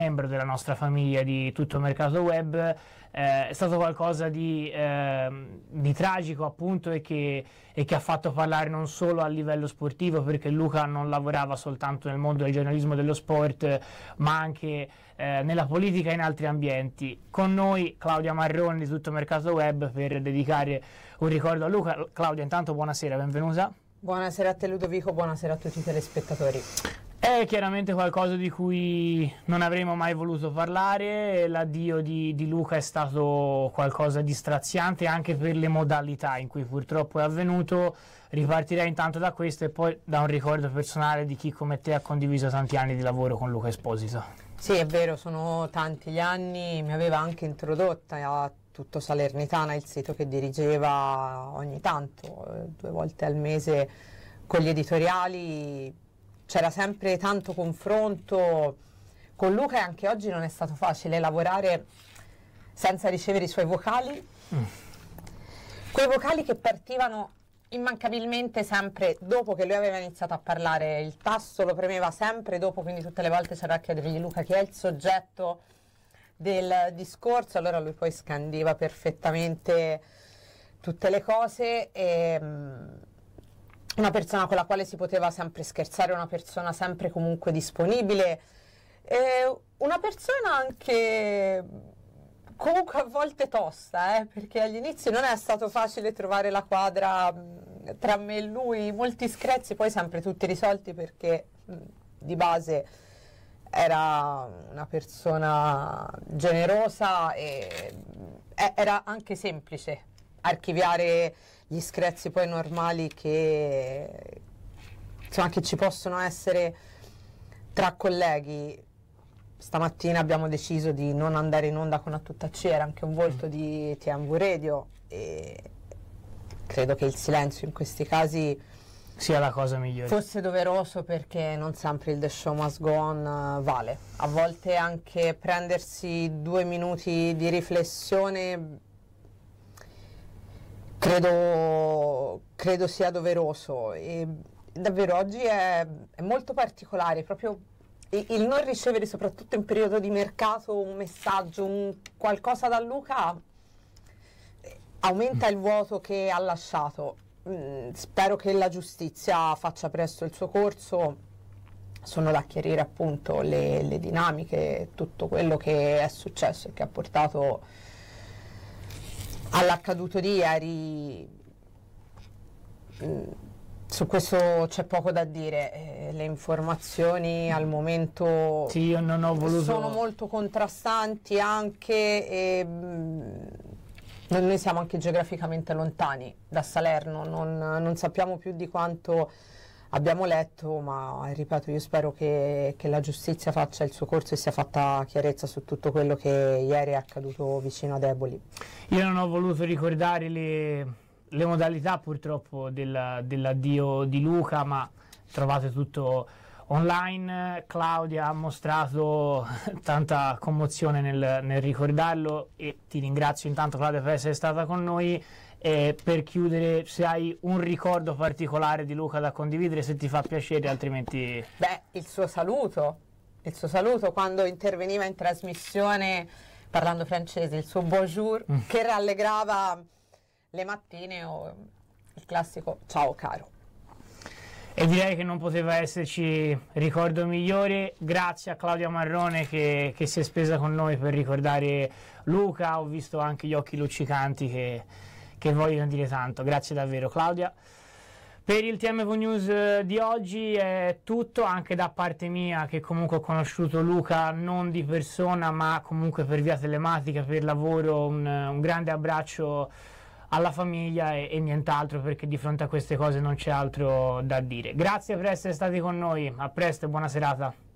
membro della nostra famiglia di Tutto Mercato Web. È stato qualcosa di tragico, appunto, e che ha fatto parlare non solo a livello sportivo, perché Luca non lavorava soltanto nel mondo del giornalismo dello sport, ma anche nella politica e in altri ambienti. Con noi Claudia Marrone di Tutto Mercato Web per dedicare un ricordo a Luca. Claudia, intanto buonasera, benvenuta. Buonasera a te Ludovico, buonasera a tutti i telespettatori. È chiaramente qualcosa di cui non avremmo mai voluto parlare. L'addio di Luca è stato qualcosa di straziante anche per le modalità in cui purtroppo è avvenuto. Ripartirei intanto da questo e poi da un ricordo personale di chi come te ha condiviso tanti anni di lavoro con Luca Esposito. Sì, è vero, sono tanti gli anni, mi aveva anche introdotta a Tutto Salernitana, il sito che dirigeva ogni tanto, 2 volte al mese con gli editoriali. C'era sempre tanto confronto con Luca e anche oggi non è stato facile lavorare senza ricevere i suoi vocali. Quei vocali che partivano immancabilmente sempre dopo che lui aveva iniziato a parlare, il tasto lo premeva sempre dopo, quindi tutte le volte c'era a chiedergli: Luca, chi è il soggetto del discorso? Allora lui poi scandiva perfettamente tutte le cose e una persona con la quale si poteva sempre scherzare, una persona sempre comunque disponibile, una persona anche comunque a volte tosta, perché agli inizi non è stato facile trovare la quadra tra me e lui, molti screzi poi sempre tutti risolti, perché di base era una persona generosa e era anche semplice archiviare gli screzi poi normali che insomma che ci possono essere tra colleghi. Stamattina abbiamo deciso di non andare in onda con A Tutta C, era anche un volto di TMV Radio e credo che il silenzio in questi casi sia la cosa migliore. Fosse doveroso, perché non sempre il The Show Must Go On vale. A volte anche prendersi 2 minuti di riflessione credo sia doveroso, e davvero oggi è molto particolare proprio il non ricevere, soprattutto in periodo di mercato, un messaggio, qualcosa da Luca aumenta il vuoto che ha lasciato. Spero che la giustizia faccia presto il suo corso. Sono da chiarire appunto le dinamiche, tutto quello che è successo e che ha portato all'accaduto di ieri. Su questo c'è poco da dire, le informazioni al momento sì, io non ho voluto... sono molto contrastanti anche, e noi siamo anche geograficamente lontani da Salerno, non sappiamo più di quanto abbiamo letto, ma ripeto, io spero che la giustizia faccia il suo corso e sia fatta chiarezza su tutto quello che ieri è accaduto vicino ad Eboli. Io non ho voluto ricordare le modalità purtroppo dell'addio di Luca, ma trovate tutto online. Claudia ha mostrato tanta commozione nel ricordarlo e ti ringrazio intanto, Claudia, per essere stata con noi. E per chiudere, se hai un ricordo particolare di Luca da condividere, se ti fa piacere, altrimenti... Beh, il suo saluto quando interveniva in trasmissione parlando francese, il suo bonjour che rallegrava le mattine, o il classico ciao caro. E direi che non poteva esserci ricordo migliore. Grazie a Claudia Marrone che si è spesa con noi per ricordare Luca. Ho visto anche gli occhi luccicanti che vogliono dire tanto. Grazie davvero, Claudia. Per il TMV News di oggi è tutto, anche da parte mia, che comunque ho conosciuto Luca non di persona ma comunque per via telematica, per lavoro. Un grande abbraccio alla famiglia e nient'altro, perché di fronte a queste cose non c'è altro da dire. Grazie per essere stati con noi, a presto e buona serata.